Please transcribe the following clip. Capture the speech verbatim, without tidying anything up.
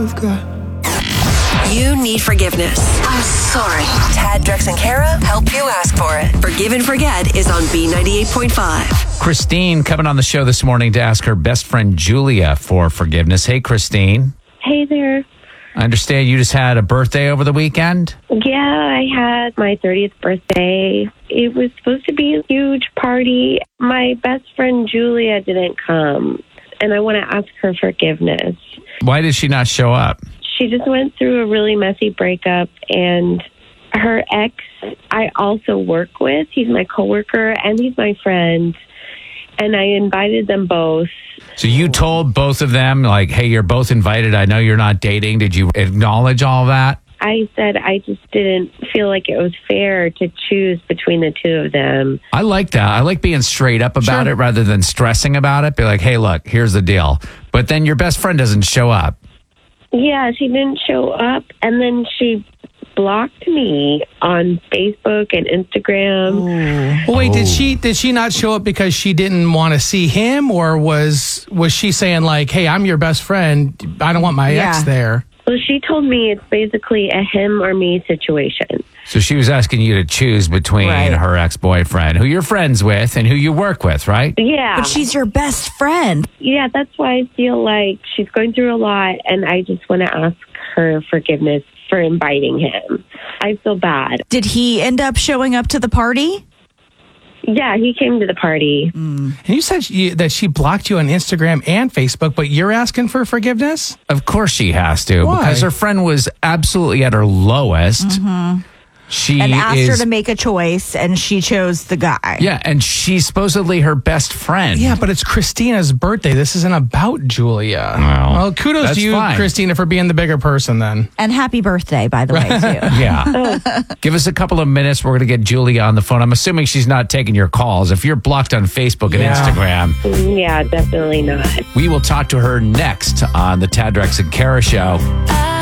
I've got. You need forgiveness. I'm sorry. Tad, Drex, and Kara help you ask for it. Forgive and Forget is on B ninety-eight point five. Christine coming on the show this morning to ask her best friend Julia for forgiveness. Hey, Christine. Hey there. I understand you just had a birthday over the weekend? Yeah, I had my thirtieth birthday. It was supposed to be a huge party. My best friend Julia didn't come, and I want to ask her forgiveness. Why did she not show up? She just went through a really messy breakup, and her ex I also work with. He's my coworker, and he's my friend, and I invited them both. So you told both of them, like, hey, you're both invited. I know you're not dating. Did you acknowledge all that? I said I just didn't feel like it was fair to choose between the two of them. I like that. I like being straight up about Sure. it rather than stressing about it. Be like, hey, look, here's the deal. But then your best friend doesn't show up. Yeah, she didn't show up, and then she blocked me on Facebook and Instagram. Well, wait, Oh. did she did she not show up because she didn't want to see him, or was was she saying like, "Hey, I'm your best friend. I don't want my ex Yeah. there." Well, she told me it's basically a him or me situation. So she was asking you to choose between Right. her ex-boyfriend, who you're friends with, and who you work with, right? Yeah. But she's your best friend. Yeah, that's why I feel like she's going through a lot, and I just want to ask her forgiveness for inviting him. I feel bad. Did he end up showing up to the party? Yeah, he came to the party. And you said she, that she blocked you on Instagram and Facebook, but you're asking for forgiveness? Of course she has to, Why? because her friend was absolutely at her lowest. She And asked is, her to make a choice, and she chose the guy. yeah, and she's supposedly her best friend. Yeah, but it's Christina's birthday. This isn't about Julia. Well, kudos that's to you, fine. Christina, for being the bigger person then. And happy birthday, by the way, too. Yeah. Give us a couple of minutes. We're going to get Julia on the phone. I'm assuming she's not taking your calls. If you're blocked on Facebook and Yeah. Instagram, Yeah, definitely not. we will talk to her next on the Tad, Drex, and Kara Show. I